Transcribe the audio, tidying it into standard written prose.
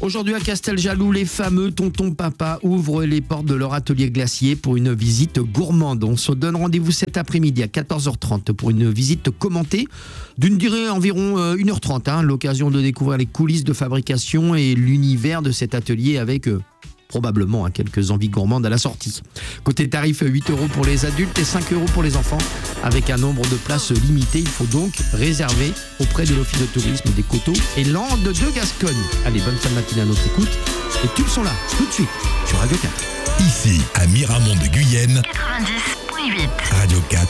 Aujourd'hui à Casteljaloux, les fameux tonton papa ouvrent les portes de leur atelier glacier pour une visite gourmande. On se donne rendez-vous cet après-midi à 14h30 pour une visite commentée d'une durée environ 1h30. L'occasion de découvrir les coulisses de fabrication et l'univers de cet atelier avec probablement quelques envies gourmandes à la sortie. Côté tarif, 8 € pour les adultes et 5 € pour les enfants. Avec un nombre de places limité, il faut donc réserver auprès de l'Office de tourisme des Coteaux et Landes de Gascogne. Allez, bonne fin de matinée à notre écoute. Les tubes sont là, tout de suite, sur Radio 4. Ici, à Miramont de Guyenne, 90.8. Radio 4.